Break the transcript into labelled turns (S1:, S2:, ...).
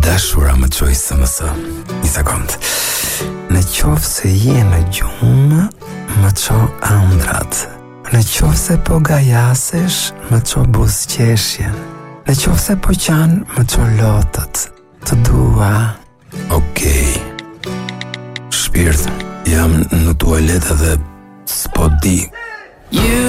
S1: dashura më qoj SMS. Një sekund. Në qofë se je në gjumë, më qo andrat. Në qofë se po gajasesh, më qo buzqeshjen. Në qofë se po qanë, më qo lotët. Të dua. Okej. Shpirt, jam në tualet dhe s'po di.